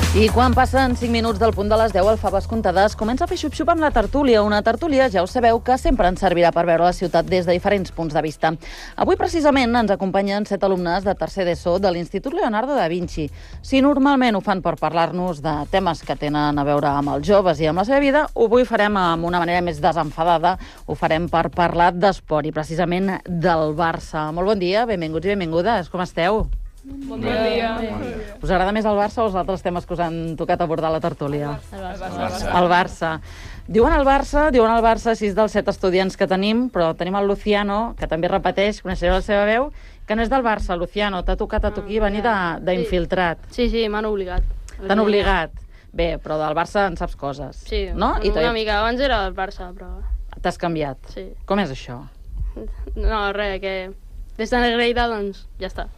I quan passen 5 minuts del punt de les 10 al Faves Comptades, comença a fer xup-xup amb la tertúlia. Una tertúlia, ja ho sabeu, que sempre ens servirà per veure la ciutat des de diferents punts de vista. Avui, precisament, ens acompanyen 7 alumnes de tercer d'ESO de l'Institut Leonardo da Vinci. Si normalment ho fan per parlar-nos de temes que tenen a veure amb els joves i amb la seva vida, avui farem amb una manera més desenfadada, ho farem per parlar d'esport i precisament del Barça. Molt bon dia, benvinguts i benvingudes, com esteu? Bon dia. Us agrada més el Barça o els altres temes que us han tocat abordar a la tertúlia? El Barça. Diuen el Barça 6 dels 7 estudiants que tenim, però tenim el Luciano, que també repeteix, coneixereu la seva veu, que no és del Barça. Luciano, t'ha tocat a tu aquí venir d'infiltrat. Sí, m'han obligat. T'han obligat. Bé, però del Barça en saps coses. Sí, no? una mica. Abans era del Barça, però... T'has canviat? Sí. Com és això? No, res, que... Des de Negreira, doncs, ja està.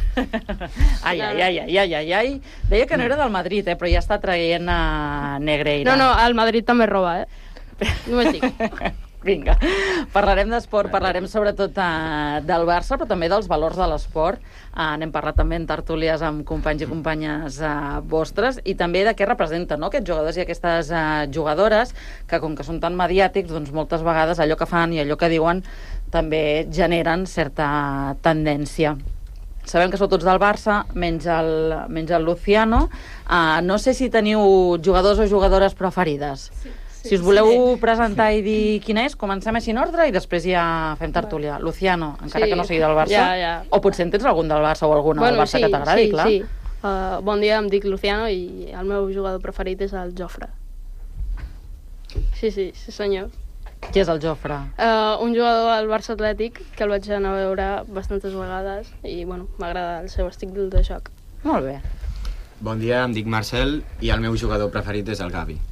Ai. Deia que no era del Madrid, però ja està traient a Negreira. No, el Madrid també roba, Només dic. Vinga, parlarem d'esport, parlarem sobretot del Barça, però també dels valors de l'esport. N'hem parlat també en tertúlies amb companys i companyes vostres, i també de què representen, no?, aquests jugadors i aquestes jugadores, que com que són tan mediàtics, doncs moltes vegades allò que fan i allò que diuen també generen certa tendència. Sabem que sou tots del Barça, menys el Luciano. No sé si teniu jugadors o jugadores preferides. Si us voleu presentar i dir quina és, comencem així en ordre i després ja fem tertúlia. Luciano, encara que no sigui del Barça. Ja. O potser en tens algun del Barça o alguna del Barça que t'agradi, clar. Sí. Bon dia, em dic Luciano i el meu jugador preferit és el Jofre. Sí, senyor. Qui és el Jofre? Un jugador del Barça Atlètic que el vaig anar a veure bastantes vegades i, m'agrada el seu estil de joc. Molt bé. Bon dia, em dic Marcel i el meu jugador preferit és el Gavi.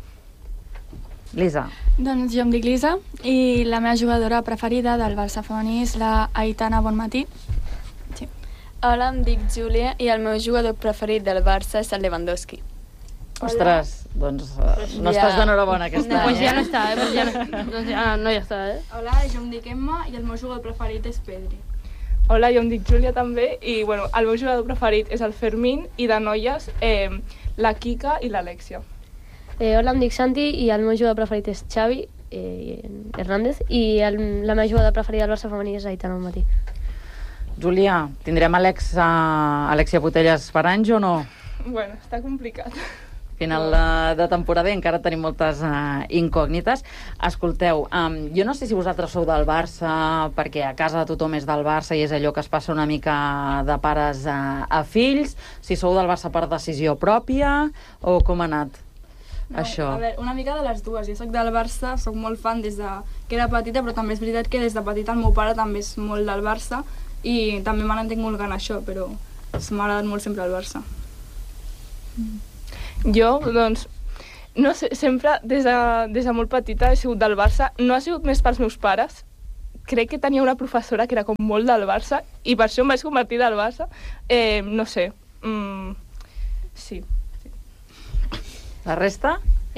Lisa. Doncs jo em dic Lisa i la meva jugadora preferida del Barça femení és la Aitana Bonmatí. Sí. Hola, em dic Júlia i el meu jugador preferit del Barça és el Lewandowski. Ostres, doncs no estàs d'enhorabona aquest any. Doncs ja no està, no ja està, Hola, jo em dic Emma i el meu jugador preferit és Pedri. Hola, jo em dic Júlia també i el meu jugador preferit és el Fermín i de noies la Kika i l'Alexia. Hola, em dic Santi i el meu jugador preferit és Xavi Hernández i la meva jugadora preferida del Barça femení és Aitana Bonmatí. Júlia, tindrem Alexia Putellas per anys o no? Bueno, està complicat. Final de temporada i encara tenim moltes incògnites. Escolteu, jo no sé si vosaltres sou del Barça perquè a casa tothom és del Barça i és allò que es passa una mica de pares a fills, si sou del Barça per decisió pròpia o com ha anat això? A veure, una mica de les dues. Jo soc del Barça, soc molt fan des de que era petita, però també és veritat que des de petita el meu pare també és molt del Barça i també m'han entengut això, però m'ha agradat molt sempre el Barça. Jo, doncs, no sé, sempre des de molt petita he sigut del Barça. No ha sigut més pels meus pares. Crec que tenia una professora que era com molt del Barça i per això em vaig convertir del Barça. No sé. Sí. La resta?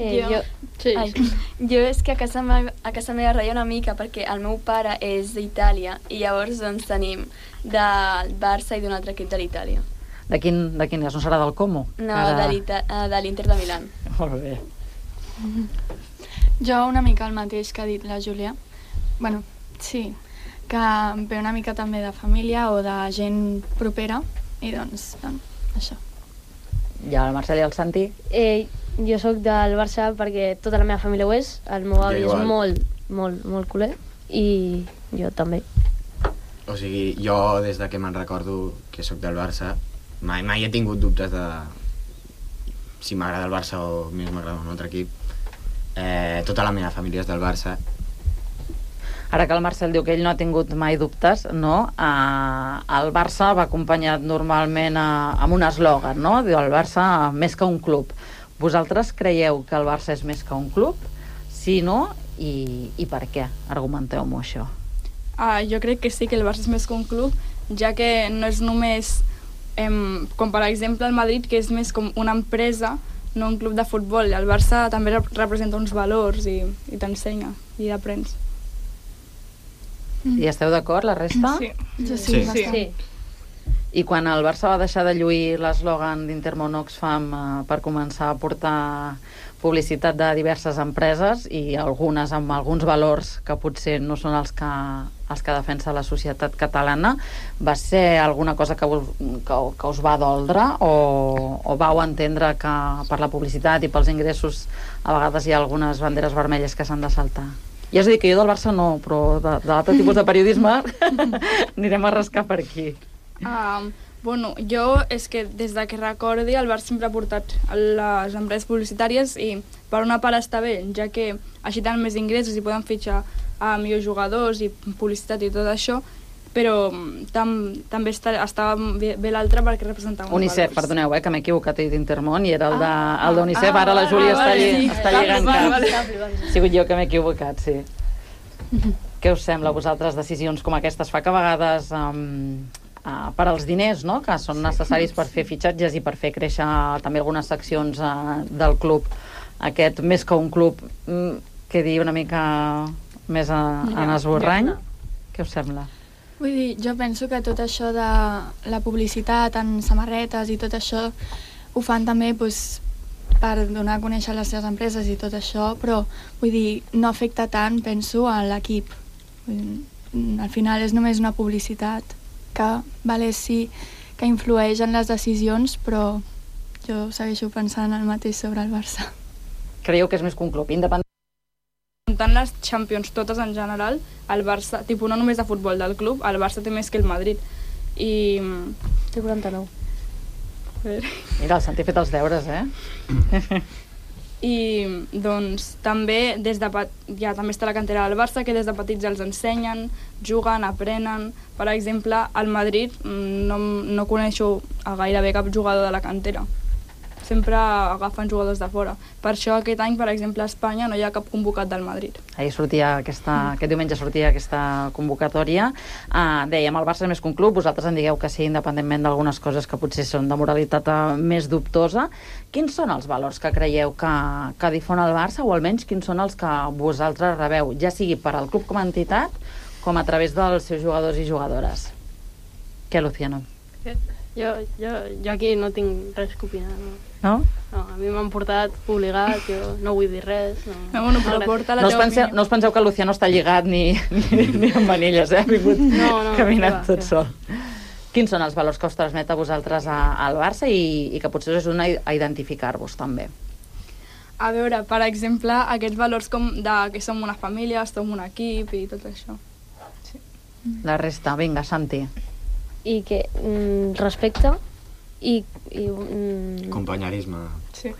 Jo és que a casa meva reia una mica perquè el meu pare és d'Itàlia i llavors doncs tenim del Barça i d'un altre equip de l'Itàlia. De quin és? No serà del Como? No, de l'Inter de Milán. Molt bé. Jo una mica el mateix que ha dit la Júlia. Bueno, sí, que em ve una mica també de família o de gent propera i doncs això. I el Marcel i el Santi? Jo sóc del Barça perquè tota la meva família ho és, el meu avi és molt culer i jo també. O sigui, jo des de que me'n recordo que sóc del Barça mai he tingut dubtes de si m'agrada el Barça o més m'agrada un altre equip. Tota la meva família és del Barça. Ara que el Marcel diu que ell no ha tingut mai dubtes, no? El Barça va acompanyat normalment amb un eslògan, no? Diu el Barça més que un club. Vosaltres creieu que el Barça és més que un club? Si no, i per què? Argumenteu-m'ho això. Jo crec que sí, que el Barça és més que un club, ja que no és només com per exemple el Madrid, que és més com una empresa, no un club de futbol. El Barça també representa uns valors i t'ensenya i aprens. I esteu d'acord, la resta? Sí. Sí. I quan el Barça va deixar de lluir l'eslògan d'Intermón Oxfam per començar a portar publicitat de diverses empreses i algunes amb alguns valors que potser no són els que defensa la societat catalana, va ser alguna cosa que us va doldre o vau entendre que per la publicitat i pels ingressos a vegades hi ha algunes banderes vermelles que s'han de saltar? Ja us dic que jo del Barça no, però de l'altre tipus de periodisme anirem a rascar per aquí. Bueno, jo és que des de que recordi el Barça sempre ha portat les empreses publicitàries i per una part està bé, ja que així tenen més ingressos i poden fitxar a millors jugadors i publicitat i tot això, però també estava bé l'altre perquè representava uns UNICEF, valors. perdoneu, que m'he equivocat, he dit Intermón i era el d'UNICEF, ara la Júlia està lligant caps. Ha sigut jo que m'he equivocat, sí. Què us sembla a vosaltres decisions com aquestes? Fa que a vegades per als diners, no?, que són necessaris per fer fitxatges i per fer créixer també algunes seccions del club, aquest més que un club quedi una mica més en esborrany. Què us sembla? Vull dir, jo penso que tot això de la publicitat en samarretes i tot això ho fan també per donar a conèixer les seves empreses i tot això, però vull dir, no afecta tant, penso, a l'equip. Al final és només una publicitat que sí que influeix en les decisions, però jo segueixo pensant el mateix sobre el Barça. Creieu que és més que un club independent? Comptant les Champions totes en general, el Barça, no només de futbol del club, el Barça té més que el Madrid. I... Té 49. Mira, el Santi ha fet els deures, I doncs també també està la cantera del Barça, que des de petits els ensenyen, juguen, aprenen. Per exemple, al Madrid no coneixo a gairebé cap jugador de la cantera. Sempre agafen jugadors de fora. Per això aquest any, per exemple, a Espanya no hi ha cap convocat del Madrid. Ahir sortia aquest diumenge sortia aquesta convocatòria. Dèiem, el Barça és més que un club, vosaltres en digueu que sí, independentment d'algunes coses que potser són de moralitat més dubtosa. Quins són els valors que creieu que difon el Barça, o almenys quins són els que vosaltres rebeu, ja sigui per al club com a entitat, com a través dels seus jugadors i jugadores? Què, Luciano? Jo aquí no tinc res que opinar. No? No, a mi m'han portat obligat, jo no vull dir res. Però porta la no us penseu que el Luciano està lligat ni amb manilles, ha vingut caminant tot sol. Quins són els valors que us transmet a vosaltres al Barça i que potser us ajuden a identificar-vos també? A veure, per exemple, aquests valors com que som una família, som un equip i tot això. La resta, vinga, Santi. I que respecte i companyerisme. Sí.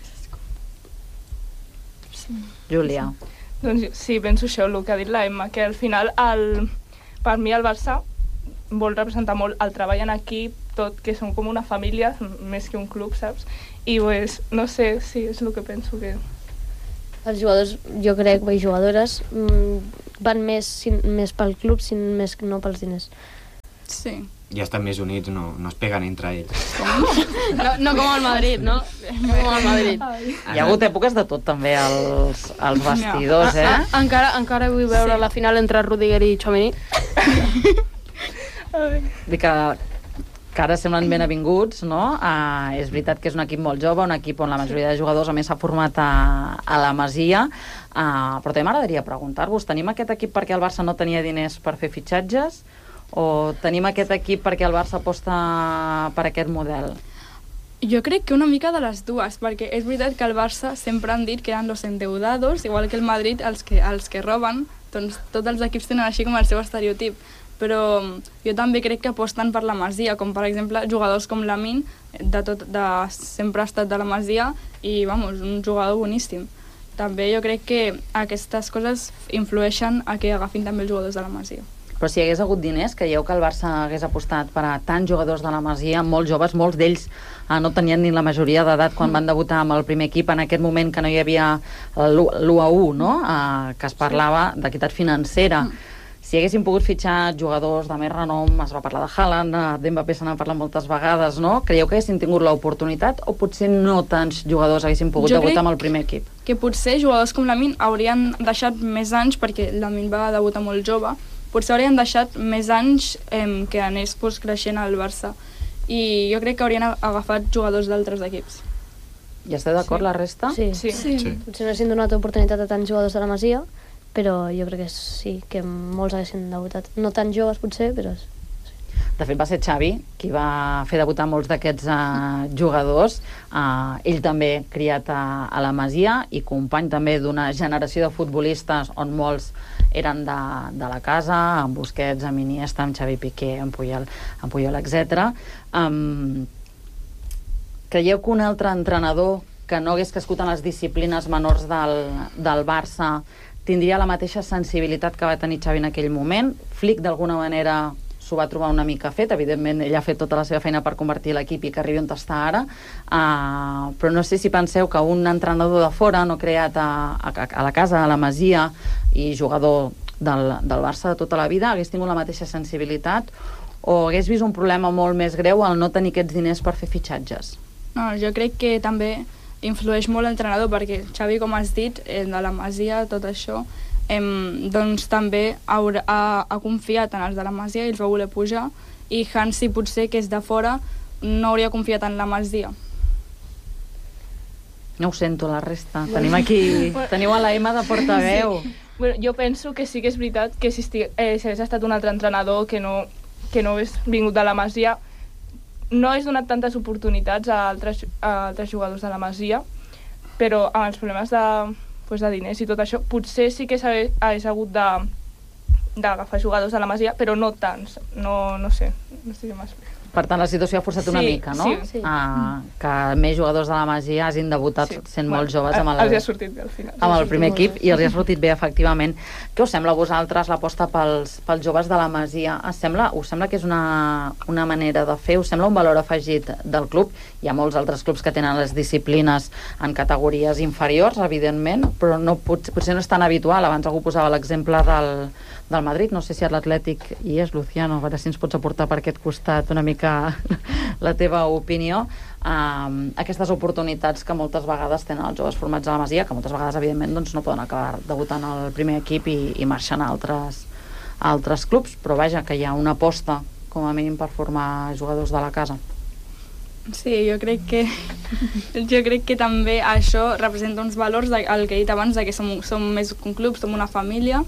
Júlia. Doncs sí, penso això, el que ha dit la Emma, que al final per mi el Barça vol representar molt el treball en equip, tot, que són com una família, més que un club, saps? I pues, no sé, sí, és el que penso que... Els jugadors, jo crec, i jugadores, van més pel club, més que no pels diners. Sí. Ja estan més units, no es peguen entre ells. No com al Madrid, no? No com al Madrid. Hi ha hagut èpoques de tot, també, als vestidors, Encara vull veure la final entre Rudiger i Tchouaméni. Dic que ara semblen ben avinguts, no? És veritat que és un equip molt jove, un equip on la majoria de jugadors a més s'ha format a la Masia, però també m'agradaria preguntar-vos, tenim aquest equip perquè el Barça no tenia diners per fer fitxatges o tenim aquest equip perquè el Barça aposta per aquest model? Jo crec que una mica de les dues, perquè és veritat que el Barça sempre han dit que eren los endeudados, igual que el Madrid, els que roben, doncs tots els equips tenen així com el seu estereotip. Però jo també crec que aposten per la Masia, com per exemple jugadors com Lamine, sempre ha estat de la Masia i, un jugador boníssim. També jo crec que aquestes coses influeixen a que agafin també els jugadors de la Masia. Però si hi hagués hagut diners, creieu que el Barça hagués apostat per a tants jugadors de la Masia, molt joves, molts d'ells no tenien ni la majoria d'edat quan van debutar amb el primer equip, en aquest moment que no hi havia l'1-1, no? Que es parlava d'equitat financera. Si haguessin pogut fitxar jugadors de més renom, es va parlar de Haaland, d'Mbappé se n'ha parlat moltes vegades, no? Creieu que haguessin tingut l'oportunitat o potser no tants jugadors haguessin pogut debutar amb el primer equip? Que potser jugadors com Lamine haurien deixat més anys, perquè Lamine va debutar molt jove, potser haurien deixat més anys que anés creixent al Barça. i jo crec que haurien agafat jugadors d'altres equips. I esteu d'acord, la resta? Sí. Potser no haguessin donat oportunitat a tants jugadors de la Masia, però jo crec que sí, que molts haguessin debutat. No tan joves, potser, però... De fet, va ser Xavi qui va fer debutar molts d'aquests jugadors. Ell també criat a la Masia i company també d'una generació de futbolistes on molts eren de la casa, amb Busquets, amb Iniesta, amb Xavi Piqué, amb Puyol, etc. Creieu que un altre entrenador que no hagués crescut en les disciplines menors del Barça tindria la mateixa sensibilitat que va tenir Xavi en aquell moment? Flick, d'alguna manera, s'ho va trobar una mica fet. Evidentment, ell ha fet tota la seva feina per convertir l'equip i que arribi on està ara. Però no sé si penseu que un entrenador de fora, no creat a la casa, a la Masia, i jugador del Barça de tota la vida, hagués tingut la mateixa sensibilitat o hagués vist un problema molt més greu al no tenir aquests diners per fer fitxatges? No, jo crec que també influeix molt l'entrenador, perquè Xavi, com has dit, de la Masia, tot això, doncs també ha confiat en els de la Masia i els va voler pujar, i Hansi, potser, que és de fora, no hauria confiat en la Masia. No ho sento, la resta. Teniu a la Emma de portaveu. Sí. Bueno, jo penso que sí que és veritat que si hagués estat un altre entrenador que no hagués vingut de la Masia, no hagués donat tantes oportunitats a altres jugadors de la Masia, però amb els problemes de diners i tot això, potser sí que hagués hagut d'agafar jugadors de la Masia, però no tants, no sé si m'explico. Per tant, la situació ha forçat una mica, no? Sí. Que més jugadors de la Masia hagin debutat sent molt joves amb els hi ha sortit bé al final. Amb el primer equip, i els hi ha sortit bé, efectivament. Què us sembla a vosaltres l'aposta pels joves de la Masia? Us sembla que és una manera de fer? Us sembla un valor afegit del club? Hi ha molts altres clubs que tenen les disciplines en categories inferiors, evidentment, però potser no és tan habitual. Abans algú posava l'exemple del Madrid, no sé si a l'Atlètic hi és, Luciano, a veure si ens pots aportar per aquest costat una mica la teva opinió. Aquestes oportunitats que moltes vegades tenen els joves formats a la Masia, que moltes vegades, evidentment, doncs, no poden acabar debutant al primer equip i marxant a altres clubs, però vaja, que hi ha una aposta, com a mínim, per formar jugadors de la casa. Sí, jo crec que també això representa uns valors, el que he dit abans, que som més que un club, som una família,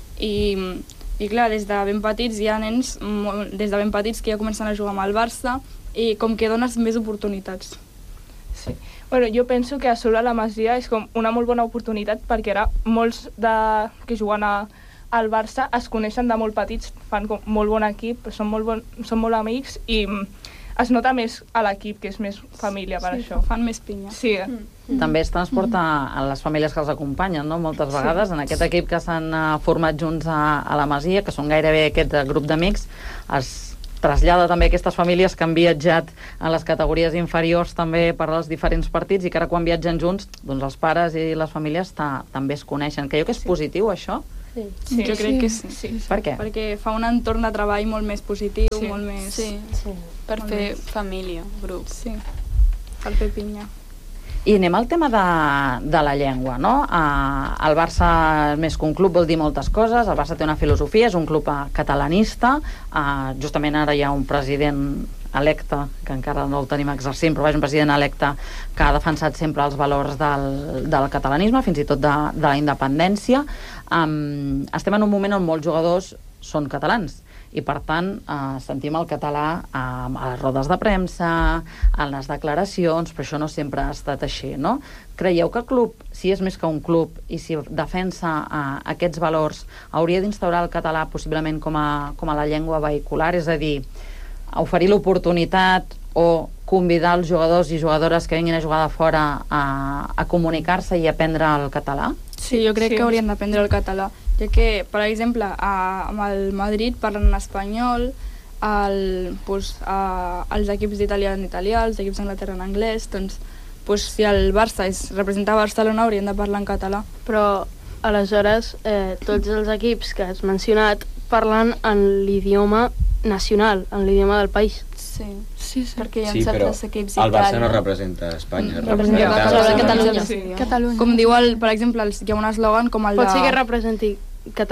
i clar, des de ben petits hi ha nens des de ben petits que ja comencen a jugar amb el Barça i com que dones més oportunitats. Sí. Bueno, jo penso que a sobre la Masia és com una molt bona oportunitat, perquè ara molts que juguen al Barça es coneixen de molt petits, fan com molt bon equip, són molt amics i es nota més a l'equip, que és més família per això. Fan més pinya. Sí. També es transporta a les famílies que els acompanyen, no? Moltes vegades, en aquest equip que s'han format junts a la Masia, que són gairebé aquest grup d'amics, es trasllada també a aquestes famílies que han viatjat a les categories inferiors també per als diferents partits i que ara quan viatgen junts, doncs els pares i les famílies també es coneixen. Creieu que és positiu, això? Sí, jo crec que sí. Per què? Perquè fa un entorn de treball molt més positiu, molt més... Sí. Per fer família, grup. Sí, per fer pinya. I anem al tema de la llengua, no? El Barça, més que un club, vol dir moltes coses. El Barça té una filosofia, és un club catalanista. Justament ara hi ha un president electe, que encara no el tenim exercint, però és un president electe que ha defensat sempre els valors del catalanisme, fins i tot de la independència. Estem en un moment on molts jugadors són catalans i per tant sentim el català a les rodes de premsa, a les declaracions, però això no sempre ha estat així, no? Creieu que el club, si és més que un club i si defensa aquests valors, hauria d'instaurar el català possiblement com a la llengua vehicular, és a dir, oferir l'oportunitat o convidar els jugadors i jugadores que vinguin a jugar de fora a comunicar-se i aprendre el català? Sí, jo crec que haurien d'aprendre el català, ja que, per exemple, amb el Madrid parlen en espanyol, els equips d'Itàlia en italià, els equips d'Anglaterra en anglès, doncs si el Barça representa Barcelona haurien de parlar en català. Però aleshores tots els equips que has mencionat parlen en l'idioma nacional, en l'idioma del país. Sí, perquè hi ha certs equips d'Itàlia. El Barça no representa Espanya, representa Catalunya. Com diu, per exemple, hi ha un eslògan com el de... Pot ser que representi Catalunya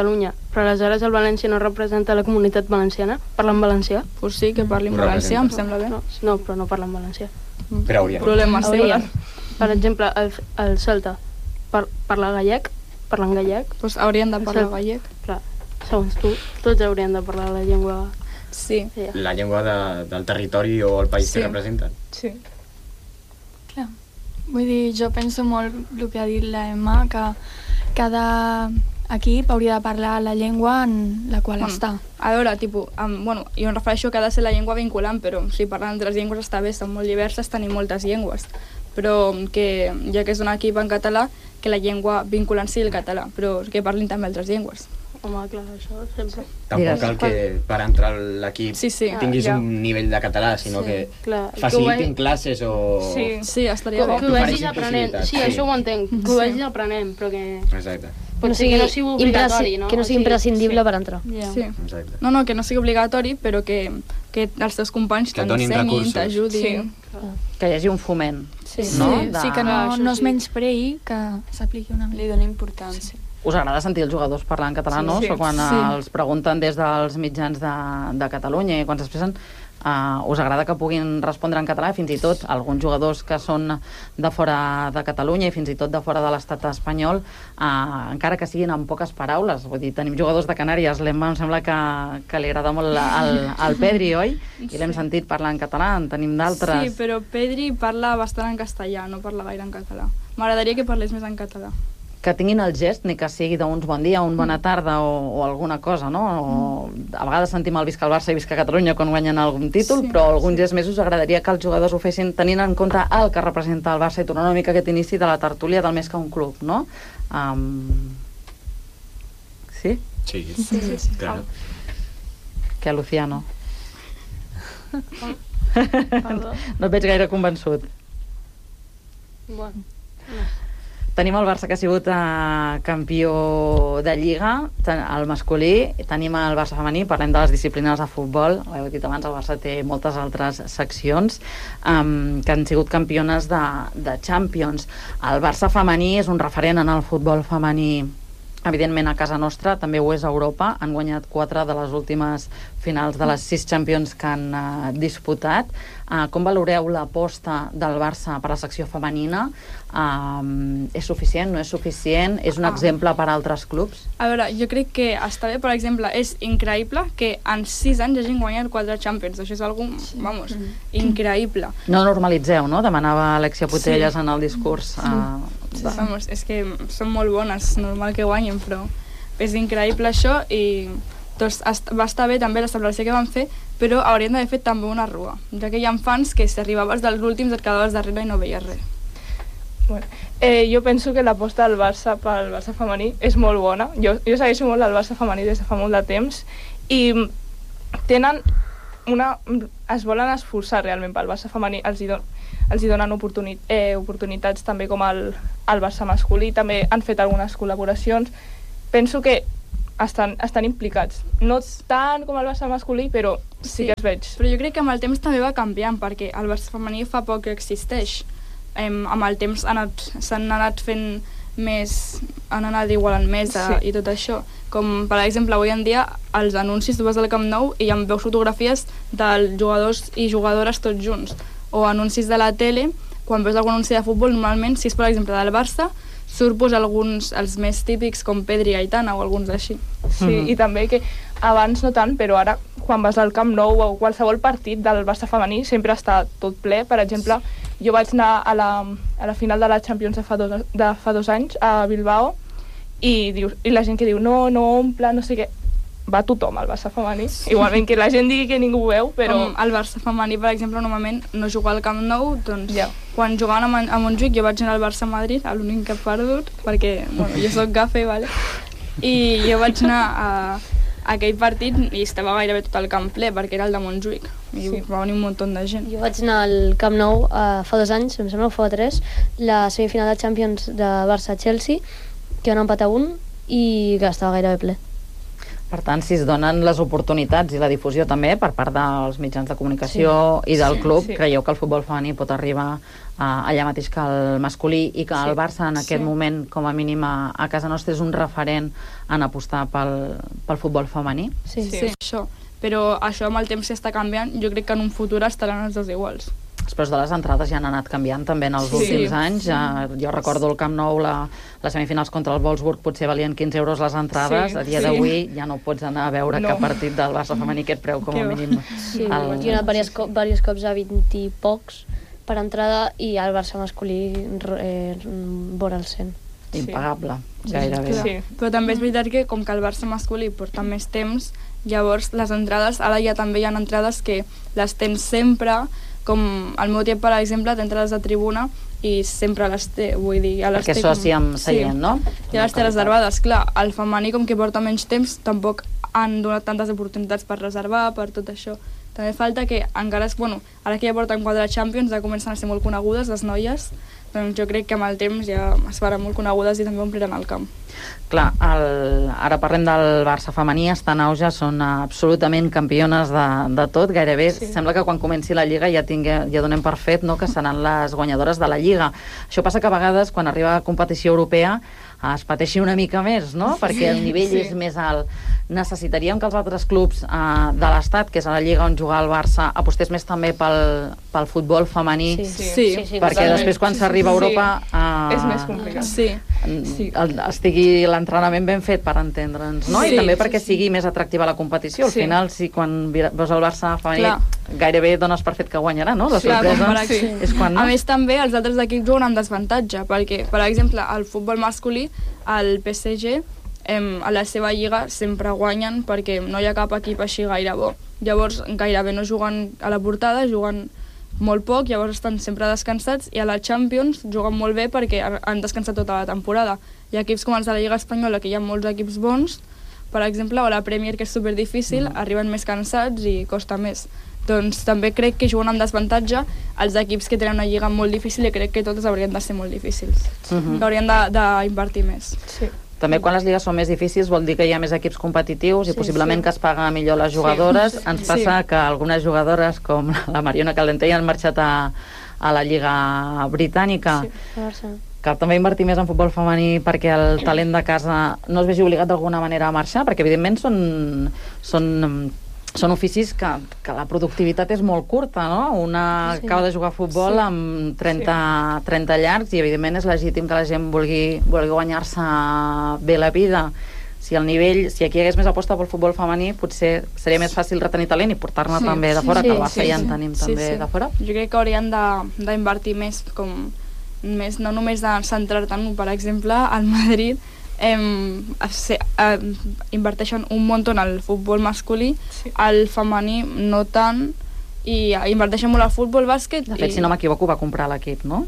Però aleshores el València no representa la comunitat valenciana? Parlen valencià? Pues sí, que parlin valencià, em sembla bé. No, però no parlen valencià. Però haurien. Problemes haurien. Per exemple, el Celta parla gallec, parlen gallec. Pues haurien de parlar gallec. Clar, segons tu, tots haurien de parlar la llengua... Sí. La llengua del territori o el país que representen. Sí. Clar. Vull dir, jo penso molt el que ha dit la Emma, que cada equip hauria de parlar la llengua en la qual està. A veure, jo em refereixo que ha de ser la llengua vinculant, però si parlen altres llengües està bé, són molt diverses, tenim moltes llengües. Però que, ja que és un equip en català, que la llengua vinculant sigui el català, però que parlin també altres llengües. Home, clar, això sempre. Tampoc cal que per entrar a l'equip tinguis un nivell de català, sinó que facilitin classes o... Sí, estaria bé. Que ho vagis aprenent. Sí, això ho entenc, que ho vagis aprenent, però que... Exacte. Pot ser que no sigui obligatori, no? Que no sigui imprescindible per entrar. Sí. No, que no sigui obligatori, però que els teus companys t'ensenyin, t'ajudin. Que hi hagi un foment. Sí, que no es menyspreï, que s'apliqui una mica. Li dona importància. Us agrada sentir els jugadors parlar en català, no? O quan els pregunten des dels mitjans de Catalunya i quan s'expressen, us agrada que puguin respondre en català, fins i tot alguns jugadors que són de fora de Catalunya i fins i tot de fora de l'estat espanyol, encara que siguin amb poques paraules. Vull dir, tenim jugadors de Canàries, l'Emma em sembla que li agrada molt al Pedri, oi? I l'hem sentit parlar en català, en tenim d'altres. Sí, però Pedri parla bastant en castellà, no parla gaire en català. M'agradaria que parlés més en català. Que tinguin el gest, ni que sigui d'un bon dia, un bona tarda o alguna cosa, no? A vegades sentim el visca el Barça i visca Catalunya quan guanyen algun títol, però algun gest més us agradaria que els jugadors ho fessin tenint en compte el que representa el Barça i tornar una mica aquest inici de la tertúlia del més que un club, no? Sí? Sí, claro. Que Luciano. No et veig gaire convençut. Bueno, Tenim el Barça que ha sigut campió de Lliga, el masculí, tenim el Barça femení, parlem de les disciplines de futbol, ho heu dit abans, el Barça té moltes altres seccions que han sigut campiones de Champions. El Barça femení és un referent en el futbol femení, evidentment a casa nostra, també ho és a Europa, han guanyat 4 de les últimes finals de les 6 Champions que han disputat. Com valoreu l'aposta del Barça per la secció femenina? És suficient, no és suficient? És un exemple per a altres clubs? A veure, jo crec que està bé, per exemple, és increïble que en 6 anys hagin guanyat 4 Champions. Això és algo, vamos, increïble. No normalitzeu, no? Demanava Alexia Putellas en el discurs. Vamos, és que són molt bones, normal que guanyen, però és increïble això i doncs va estar bé també la celebració que van fer, però haurien d'haver fet també una rua, ja que hi ha fans que si arribaves dels últims et quedaves darrere i no veies res. Bueno, jo penso que l'aposta del Barça pel Barça femení és molt bona. Jo segueixo molt el Barça femení des de fa molt de temps i tenen es volen esforçar realment pel Barça femení, els hi donen oportunitats també com el Barça masculí, també han fet algunes col·laboracions. Penso que estan implicats. No tant com el Barça masculí, però sí que es veig. Però jo crec que amb el temps també va canviant, perquè el Barça femení fa poc que existeix. Amb el temps s'han anat fent més, han anat igualant més i tot això. Com, per exemple, avui en dia, els anuncis, tu vas al Camp Nou i em veus fotografies dels jugadors i jugadores tots junts. O anuncis de la tele, quan veus algun anunci de futbol, normalment, si és per exemple del Barça, surt alguns, els més típics, com Pedri i Aitana o alguns així. Sí, i també que abans no tant, però ara, quan vas al Camp Nou o qualsevol partit del Barça femení, sempre està tot ple. Per exemple, jo vaig anar a la final de la Champions de fa 2 anys a Bilbao i la gent que diu no omple, no sé què, va tothom al Barça femení. Igualment que la gent digui que ningú ho veu, però... Com el Barça femení, per exemple, normalment no juga al Camp Nou, doncs quan jugaven a Montjuïc jo vaig anar al Barça Madrid, l'únic que he perdut, perquè jo soc gafe, i jo vaig anar a aquell partit i estava gairebé tot el camp ple, perquè era el de Montjuïc, i va venir un munt de gent. Jo vaig anar al Camp Nou fa 2 anys, em sembla, fa 3, la semifinal de Champions de Barça-Chelsea, que van empatar 1 i que estava gairebé ple. Per tant, si es donen les oportunitats i la difusió també per part dels mitjans de comunicació i del club, creieu que el futbol femení pot arribar allà mateix que el masculí i que el Barça en aquest moment, com a mínim a casa nostra, és un referent en apostar pel futbol femení? Sí, això. Però això amb el temps s'està canviant. Jo crec que en un futur estaran els dos iguals. Els preus de les entrades ja han anat canviant també en els últims anys. Jo recordo el Camp Nou, les semifinals contra el Wolfsburg potser valien 15 euros les entrades. A dia d'avui ja no pots anar a veure cap partit del Barça femení aquest preu, com a mínim. Sí, jo he anat diversos cops a 20 i pocs per entrada i el Barça masculí vora el 100. Impagable, gairebé. Sí. Però també és veritat que com que el Barça masculí porta més temps, llavors les entrades, ara ja també hi ha entrades que les tens sempre, com el meu tiet, per exemple, té entrades de tribuna i sempre les té, vull dir... Perquè associa amb seient, no? Ja les té reservades, clar. El femení, com que porta menys temps, tampoc han donat tantes oportunitats per reservar, per tot això. També falta que encara és... Bueno, ara que ja porten 4 Champions, ja comencen a ser molt conegudes, les noies, doncs jo crec que amb el temps ja es faran molt conegudes i també ompliran el camp. Clar, ara parlem del Barça femení, està en auge, són absolutament campiones de tot, gairebé. Sembla que quan comenci la Lliga ja donem per fet, no?, que seran les guanyadores de la Lliga. Això passa que a vegades, quan arriba a competició europea, es pateixi una mica més, no?, perquè el nivell és més alt. Necessitaríem que els altres clubs de l'Estat, que és a la Lliga on juga el Barça, apostés més també pel futbol femení, perquè després quan s'arriba a Europa és més complicat. Estigui l'entrenament ben fet, per entendre'ns, no? I també perquè sigui més atractiva la competició. Al final, si quan veus el Barça femení gairebé dones per fet que guanyarà, no? La sorpresa és quan no. A més, també els altres equips juguen amb desavantatge, perquè, per exemple, el futbol masculí, el PSG, a la seva lliga sempre guanyen perquè no hi ha cap equip així gaire bo. Llavors, gairebé no juguen a la portada, juguen molt poc, llavors estan sempre descansats, i a la Champions juguen molt bé perquè han descansat tota la temporada. Hi ha equips com els de la Lliga Espanyola, que hi ha molts equips bons, per exemple, o la Premier, que és superdifícil, arriben més cansats i costa més. Doncs també crec que juguen amb desavantatge els equips que tenen una lliga molt difícil, i crec que totes haurien de ser molt difícils. Que haurien d'invertir més. També quan les lligues són més difícils vol dir que hi ha més equips competitius i possiblement que es paga millor les jugadores. Ens passa que algunes jugadores, com la Mariona Calentei, han marxat a la Lliga Britànica. Cal també invertir més en futbol femení perquè el talent de casa no es vegi obligat d'alguna manera a marxar, perquè evidentment són oficis que la productivitat és molt curta, no? Una acaba de jugar a futbol amb 30 llargs i evidentment és legítim que la gent vulgui guanyar-se bé la vida. Si aquí hi hagués més aposta pel futbol femení, potser seria més fàcil retenir talent i portar-ne també de fora, que al Barça ja en tenim també de fora. Jo crec que haurien d'invertir més, no només de centrar-te, per exemple, al Madrid inverteixen un munt en el futbol masculí, el femení no tant, i inverteixen molt al futbol bàsquet. De fet, si no m'equivoco, va comprar l'equip, no?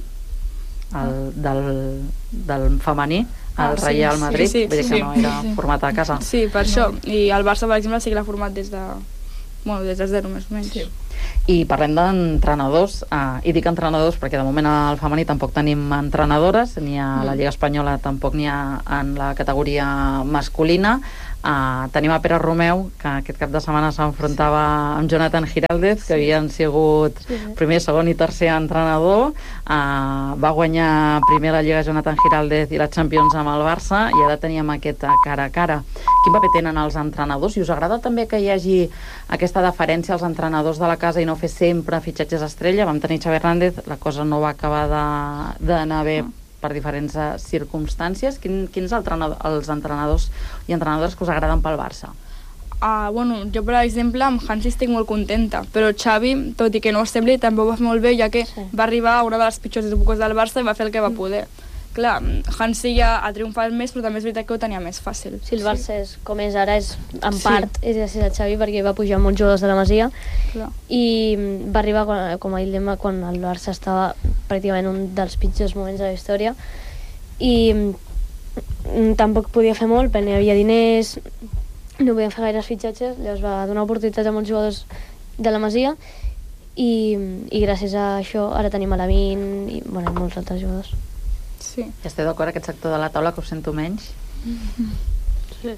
Del femení, el Real Madrid, vull dir que no era format a casa. Sí, per això. I el Barça, per exemple, sí que l'ha format des de zero, més o menys. I parlem d'entrenadors, i dic entrenadors perquè de moment al femení tampoc tenim entrenadores, ni a la Lliga Espanyola tampoc n'hi ha en la categoria masculina. Tenim a Pere Romeu, que aquest cap de setmana s'enfrontava amb Jonathan Giraldez, que havien sigut primer, segon i tercer entrenador. Va guanyar primer la Lliga Jonathan Giraldez i la Champions amb el Barça, i ara teníem aquest cara a cara. Quin paper tenen els entrenadors? I us agrada també que hi hagi aquesta deferència als entrenadors de la casa i no fer sempre fitxatges estrella? Vam tenir Xavi Hernández, la cosa no va acabar d'anar bé per diferents circumstàncies. Quins els entrenadors i entrenadores que us agraden pel Barça? Jo, per exemple, amb Hansi estic molt contenta, però Xavi, tot i que no ho sembli, també ho va fer molt bé, ja que va arribar a una de les pitjors èpoques del Barça i va fer el que va poder. Clar, Hansi ja ha triomfat més, però també és veritat que ho tenia més fàcil. Sí, el Barça és com és ara, en part és gràcies a Xavi, perquè va pujar molts jugadors de la Masia i va arribar, com a Ildema, quan el Barça estava pràcticament un dels pitjors moments de la història, i tampoc podia fer molt, perquè no hi havia diners, no podien fer gaires fitxatges, llavors va donar oportunitats a molts jugadors de la Masia i gràcies a això ara tenim a Lamin i molts altres jugadors. Sí. Esteu d'acord, aquest sector de la taula, que us sento menys? Sí.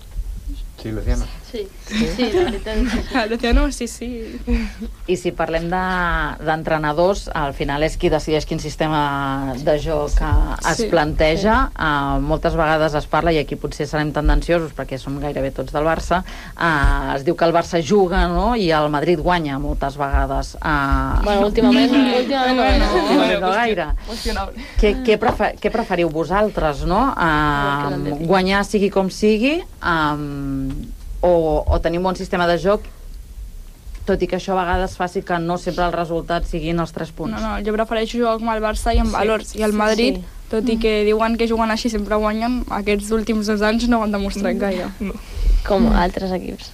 Sí, Luciano. Sí, la veritat és que sí. Luciano, sí. I si parlem d'entrenadors, al final és qui decideix quin sistema de joc es planteja. Moltes vegades es parla, i aquí potser serem tendenciosos perquè som gairebé tots del Barça, es diu que el Barça juga, no?, i el Madrid guanya moltes vegades. Bueno, últimament no gaire. Què preferiu vosaltres, no? Guanyar sigui com sigui, o tenir un bon sistema de joc, tot i que això a vegades faci que no sempre els resultats siguin els 3 punts. No, jo prefereixo jugar com el Barça i amb valors, i el Madrid, tot i que diuen que juguen així sempre guanyen, aquests últims 2 anys no ho han demostrat gaire. Com altres equips.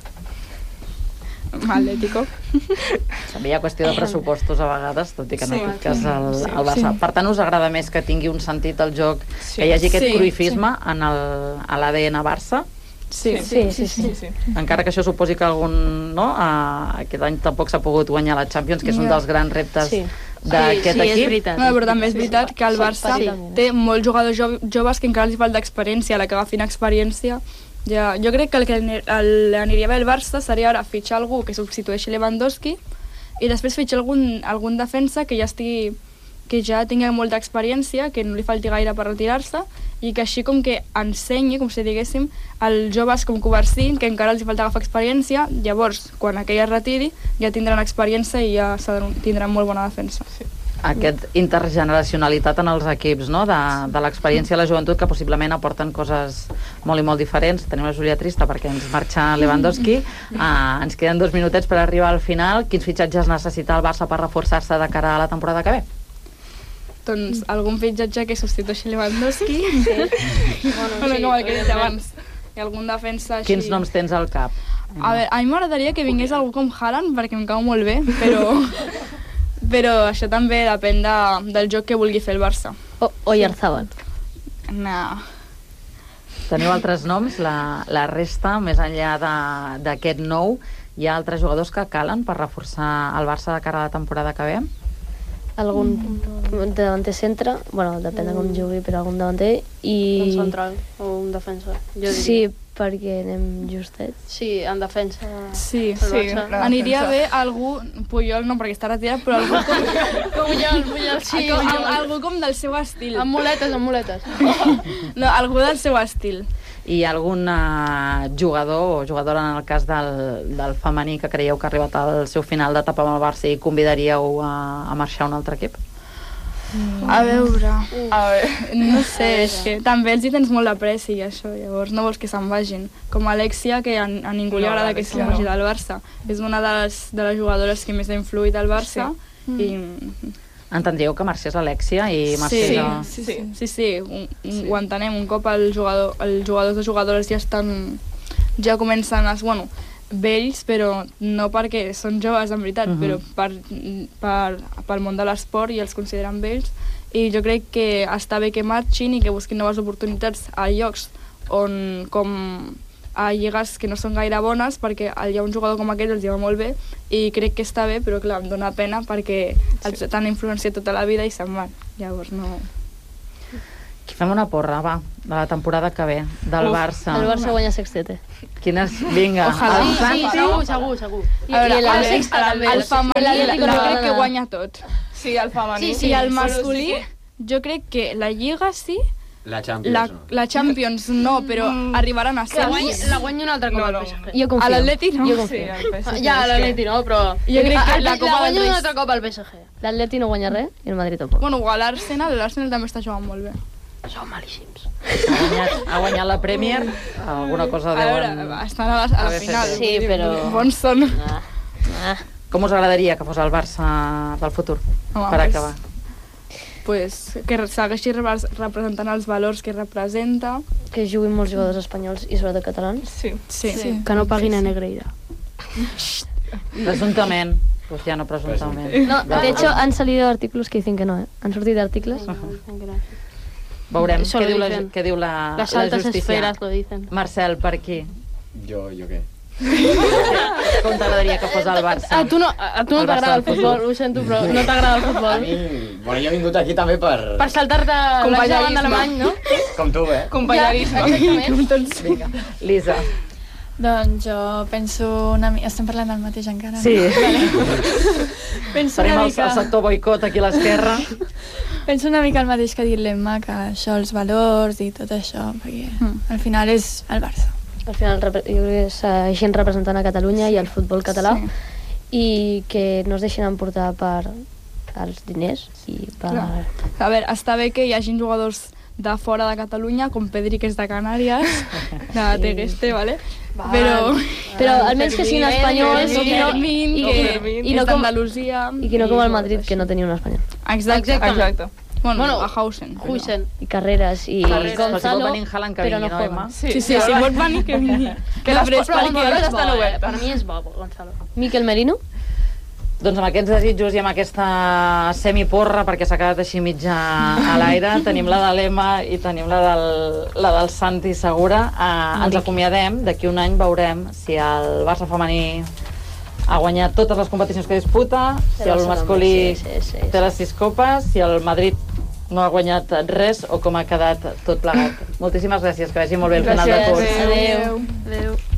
Atlético. També hi ha qüestió de pressupostos a vegades, tot i que en aquest cas el Barça. Per tant, us agrada més que tingui un sentit el joc, que hi hagi aquest cruifisme a l'ADN Barça? Sí. Encara que això suposi que algun, no, aquest any tampoc s'ha pogut guanyar la Champions, que és un dels grans reptes d'aquest equip. És veritat. No, però també és veritat que el Barça té molts jugadors joves que encara els falta experiència, la que agafin experiència. Jo crec que el que aniria bé al Barça seria ara fitxar algú que substitueixi Lewandowski i després fitxar algun defensa que ja tingui molta experiència, que no li falti gaire per retirar-se, i que així com que ensenyi, com si diguéssim, als joves com Covarsí, que encara els falta agafar experiència, llavors, quan aquell es retiri, ja tindran experiència i ja tindran molt bona defensa. Aquest intergeneracionalitat en els equips, no?, de l'experiència de la joventut, que possiblement aporten coses molt i molt diferents. Tenim una Júlia trista perquè ens marxa Lewandowski. Ens queden 2 minutets per arribar al final. Quins fitxatges necessita el Barça per reforçar-se de cara a la temporada que ve? Doncs algun fitxatge que substitueixi Lewandowski. Bueno, com el que he dit abans. I algun defensa així... Quins noms tens al cap? A veure, a mi m'agradaria que vingués algú com Haaland, perquè em cau molt bé, però això també depèn del joc que vulgui fer el Barça. O Oyarzabal. No. Teniu altres noms? La resta, més enllà d'aquest nou, hi ha altres jugadors que calen per reforçar el Barça de cara a la temporada que ve? Algun davanter centre, bueno, depèn de com jugui, però algun davanter, i... Un central o un defensa, jo diria. Sí, perquè anem justets. Sí, en defensa. Sí. Aniria bé algú, Puyol no, perquè està retirat, però algú com... Puyol, sí. Algú com del seu estil. Amb muletes. No, algú del seu estil. I algun jugador o jugadora, en el cas del femení, que creieu que ha arribat al seu final d'etapa amb el Barça i convidaríeu a marxar a un altre equip? A veure, no sé, és que també els hi tens molt d'apreci i això, llavors no vols que se'n vagin. Com Alexia, que a ningú li agrada que se'n vagi del Barça. És una de les jugadores que més ha influït al Barça i... Entendríeu que marxés Alexia i marxés Sí, ho entenem. Un cop els jugadors o jugadores ja comencen a... Bueno, vells, però no perquè són joves en veritat, però pel món de l'esport i els consideren vells, i jo crec que està bé que marxin i que busquin noves oportunitats a llocs on a lligues que no són gaire bones, perquè hi ha un jugador com aquest els va molt bé i crec que està bé, però clar, em dóna pena perquè els t'han influenciat tota la vida i se'n van, llavors no... Fem una porra, va, de la temporada que ve, del Barça. El Barça guanya sextete. Quines... Vinga. Sí, segur. El femení jo crec que guanya tot. Sí, el femení. I el masculí, jo crec que la Lliga sí, la Champions no. La Champions no, però arribaran a ser. La guanya un altre cop al PSG. Jo confio. A l'Atleti no. Jo confio. Ja, a l'Atleti no, però... Jo crec que la Copa del guanya un Rei. altre cop al PSG. L'Atleti no guanya res i el Madrid tampoc. Bueno, igual l'Arsenal també està jugant molt bé. Són malíssims. Ha guanyat la Premier, alguna cosa deuen... A veure, estan a la final. Sí, però... Bons són. Com us agradaria que fos el Barça del futur, per acabar? Pues que segueixi representant els valors que representa. Que juguin molts jugadors espanyols i sobretot catalans. Sí. Que no paguin a Negreira. Presuntament. Luciano, presuntament. No, de hecho, han salido artículos que dicen que no, ¿eh? Han sortido artículos. Veurem què diu la Las altas justícia. esferas lo dicen. Marcel, per aquí. Jo què? Com t'agradaria que fos el Barça? A tu no t'agrada el futbol, ho sento, però no t'agrada el futbol. A mi... Bueno, jo he vingut aquí també per... Per saltar-te l'aixament d'alemany, no? Com tu, Companyerisme. Exactament. Com tots. Vinga, Lisa. Doncs jo penso una mica... Estem parlant del mateix encara? Sí. Penso Farem una el mica... sector boicot aquí a l'esquerra. Penso una mica el mateix que ha dit l'Emma, que això, els valors i tot això, perquè al final és el Barça. Al final jo crec que segueixin representant a Catalunya i el futbol català i que no es deixin emportar per els diners i per... A veure, està bé que hi hagin jugadors de fora de Catalunya, com Pedri, que és de Canàries, de Tegueste, ¿vale? Però almenys que siguin espanyols i no com Andalusia. I que no com el Madrid, que no tenia un espanyol. Exacte. Bueno, a Hausen. I Carreras i Gonzalo, Gonzalo, però si pot venir Haaland que però vingui, no no, Emma? Sí, si pot venir que vingui. Que les portes estan obertes. Per mi és bo, Gonzalo. Miquel Merino? Doncs amb aquests desitjos i amb aquesta semiporra, perquè s'ha quedat així mitja a l'aire, tenim la de l'Emma i tenim la del Santi Segura. Ens acomiadem, d'aquí un any veurem si el Barça femení ha guanyat totes les competicions que disputa, si el masculí té les 6 copes, si el Madrid no ha guanyat res o com ha quedat tot plegat. Moltíssimes gràcies, que vagi molt bé el final de curs. Adéu.